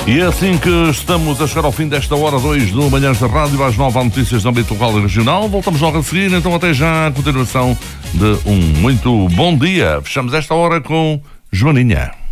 E é assim que estamos a chegar ao fim desta hora 2 do Manhãs da Rádio. Às 9 há notícias de âmbito local e regional. Voltamos logo a seguir, então até já a continuação de um muito bom dia. Fechamos esta hora com Joaninha.